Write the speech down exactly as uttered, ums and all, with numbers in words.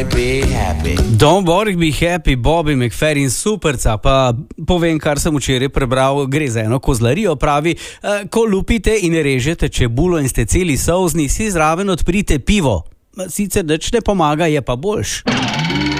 Don't worry, be happy, Bobby McFerrin, superca. Pa povem, kar sem včeraj prebral, gre za eno kozlarijo, pravi, eh, ko lupite in režete čebulo in ste celi solzni, si zraven odprite pivo. Sicer nič ne pomaga, je pa boljš.